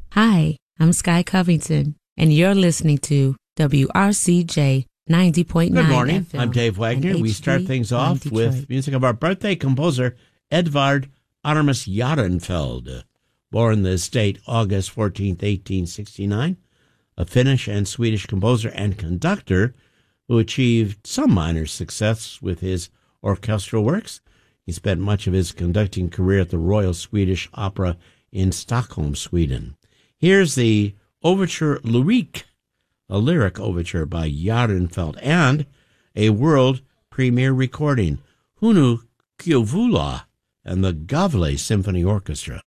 Hi, I'm Sky Covington, and you're listening to WRCJ 90.9 Good morning. FM. I'm Dave Wagner. We start things off with music of our birthday composer, Edvard Artemis Jarrenfeld, born this date August 14th, 1869, a Finnish and Swedish composer and conductor who achieved some minor success with his orchestral works. He spent much of his conducting career at the Royal Swedish Opera in Stockholm, Sweden. Here's the Overture Lyrique, a lyric overture by Jarrenfeld, and a world premiere recording, Hunu Kiovola and the Gavle Symphony Orchestra.